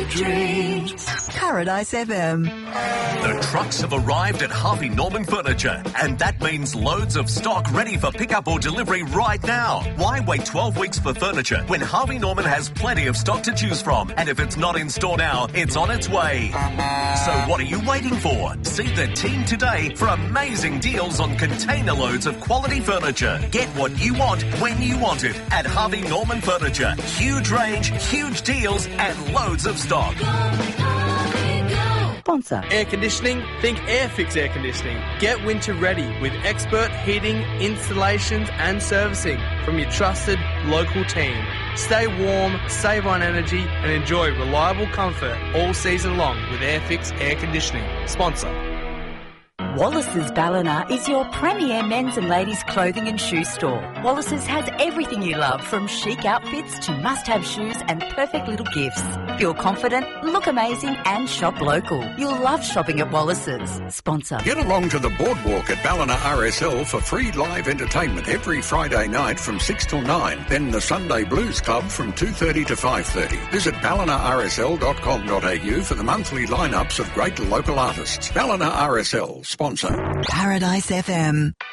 dreams. Paradise FM. The trucks have arrived at Harvey Norman Furniture, and that means loads of stock ready for pickup or delivery right now. Why wait 12 weeks for furniture when Harvey Norman has plenty of stock to choose from? And if it's not in store now, it's on its way. So what are you waiting for? See the team today for amazing deals on container loads of quality furniture. Get what you want when you want it at Harvey Norman Furniture. Huge range, huge deals, and loads of stock. Sponsor. Air conditioning? Think Airfix Air Conditioning. Get winter ready with expert heating, installations and servicing from your trusted local team. Stay warm, save on energy and enjoy reliable comfort all season long with Airfix Air Conditioning. Sponsor. Wallace's Ballina is your premier men's and ladies' clothing and shoe store. Wallace's has everything you love, from chic outfits to must-have shoes and perfect little gifts. Feel confident, look amazing and shop local. You'll love shopping at Wallace's. Sponsor. Get along to the boardwalk at Ballina RSL for free live entertainment every Friday night from 6 till 9. Then the Sunday Blues Club from 2:30 to 5:30. Visit ballinarsl.com.au for the monthly lineups of great local artists. Ballina RSL. Sponsor. Paradise FM.